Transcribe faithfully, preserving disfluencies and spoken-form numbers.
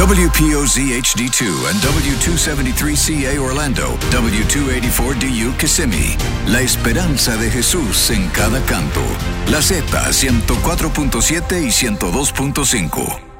W P O Z H D two and W two seventy-three C A Orlando, W two eighty-four D U Kissimmee. La esperanza de Jesús en cada canto. La Z ciento cuatro punto siete y ciento dos punto cinco.